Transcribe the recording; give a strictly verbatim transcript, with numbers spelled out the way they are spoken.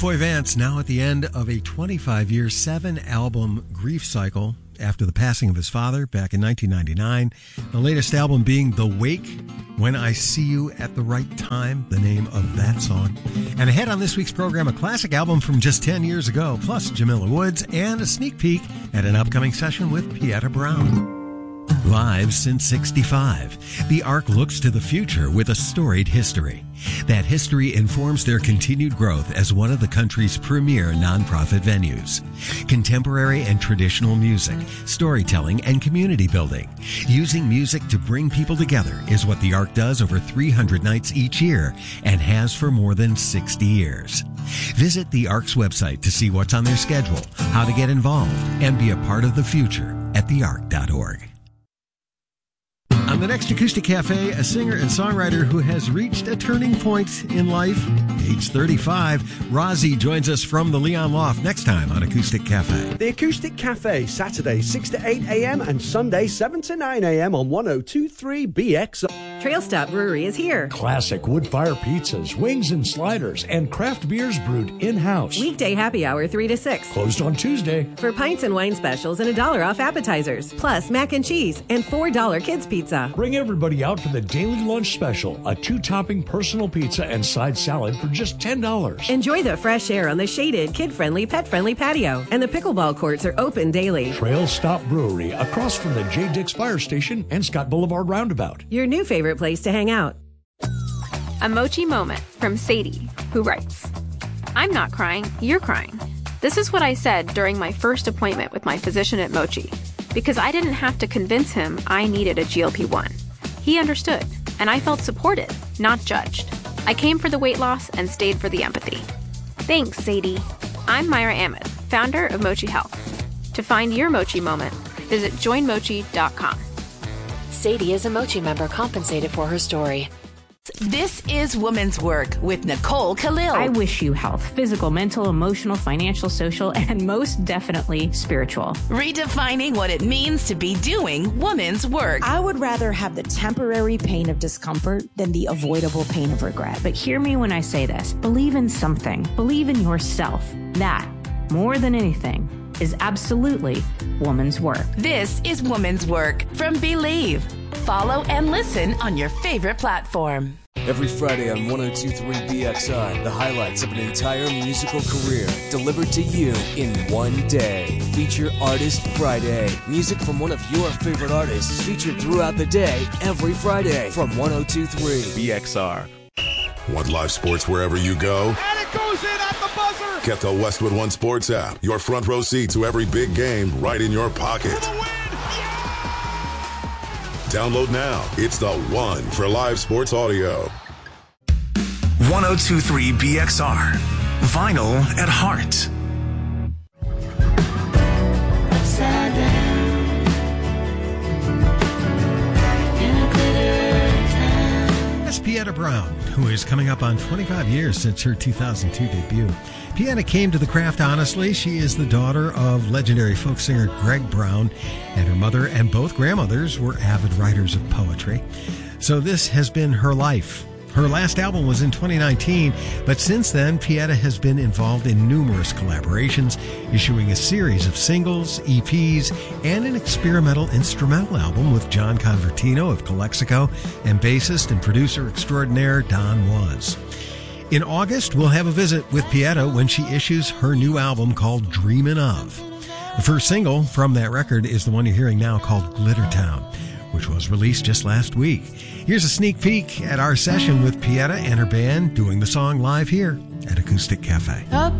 Foy Vance, now at the end of a twenty-five-year, seven-album grief cycle after the passing of his father back in nineteen ninety-nine. The latest album being The Wake, When I See You at the Right Time, the name of that song. And ahead on this week's program, a classic album from just ten years ago, plus Jamila Woods, and a sneak peek at an upcoming session with Pieta Brown. Live since sixty-five, the Ark looks to the future with a storied history. That history informs their continued growth as one of the country's premier nonprofit venues. Contemporary and traditional music, storytelling, and community building. Using music to bring people together is what the Ark does over three hundred nights each year and has for more than sixty years. Visit the Ark's website to see what's on their schedule, how to get involved, and be a part of the future at the ark dot org. On the next Acoustic Cafe, a singer and songwriter who has reached a turning point in life. Age thirty-five, Rozzy joins us from the Leon Loft next time on Acoustic Cafe. The Acoustic Cafe, Saturday six to eight a.m. and Sunday seven to nine a.m. on one oh two point three B X R. Trail Stop Brewery is here. Classic wood-fire pizzas, wings and sliders, and craft beers brewed in-house. Weekday happy hour three to six. Closed on Tuesday. For pints and wine specials and a dollar off appetizers. Plus mac and cheese and four dollar kids pizza. Bring everybody out for the daily lunch special, a two-topping personal pizza and side salad for just ten dollars. Enjoy the fresh air on the shaded, kid-friendly, pet-friendly patio. And the pickleball courts are open daily. Trail Stop Brewery, across from the J. Dix Fire Station and Scott Boulevard Roundabout. Your new favorite place to hang out. A Mochi moment from Sadie, who writes, I'm not crying, you're crying. This is what I said during my first appointment with my physician at Mochi, because I didn't have to convince him I needed a G L P one. He understood, and I felt supported, not judged. I came for the weight loss and stayed for the empathy. Thanks, Sadie. I'm Myra Ahmed, founder of Mochi Health. To find your Mochi moment, visit join mochi dot com. Sadie is a Mochi member compensated for her story. This is Woman's Work with Nicole Khalil. I wish you health, physical, mental, emotional, financial, social, and most definitely spiritual. Redefining what it means to be doing woman's work. I would rather have the temporary pain of discomfort than the avoidable pain of regret. But hear me when I say this. Believe in something. Believe in yourself. That, more than anything, is absolutely woman's work. This is Woman's Work from Believe. Follow and listen on your favorite platform. Every Friday on one oh two point three B X R, the highlights of an entire musical career delivered to you in one day. Feature Artist Friday. Music from one of your favorite artists featured throughout the day, every Friday from one oh two point three B X R. Want live sports wherever you go? And it goes in at the buzzer! Get the Westwood One Sports app. Your front row seat to every big game right in your pocket. Download now. It's the one for live sports audio. one oh two point three B X R. Vinyl at heart. That's Pieta Brown, who is coming up on twenty-five years since her two thousand two debut. Pieta came to the craft honestly. She is the daughter of legendary folk singer Greg Brown, and her mother and both grandmothers were avid writers of poetry. So this has been her life. Her last album was in twenty nineteen, but since then, Pieta has been involved in numerous collaborations, issuing a series of singles, E Ps, and an experimental instrumental album with John Convertino of Calexico and bassist and producer extraordinaire Don Was. In August, we'll have a visit with Pieta when she issues her new album called Dreamin' Of. The first single from that record is the one you're hearing now called Glitter Town, which was released just last week. Here's a sneak peek at our session with Pieta and her band doing the song live here at Acoustic Cafe. Up